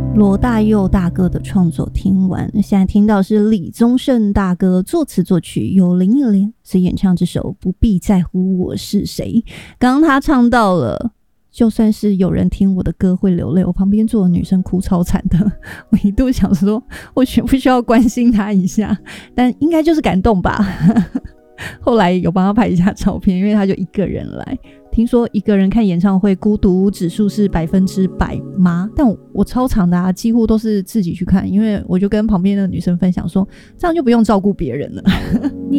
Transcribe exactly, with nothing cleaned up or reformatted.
罗大佑大哥的创作听完，现在听到是李宗盛大哥作词作曲，由林忆莲所演唱这首《不必在乎我是谁》。刚刚他唱到了，就算是有人听我的歌会流泪，我旁边坐的女生哭超惨的，我一度想说我需不需要关心她一下，但应该就是感动吧。后来有帮他拍一下照片，因为他就一个人来，听说一个人看演唱会孤独指数是百分之百吗？但 我, 我超常的啊，几乎都是自己去看，因为我就跟旁边的女生分享说，这样就不用照顾别人了。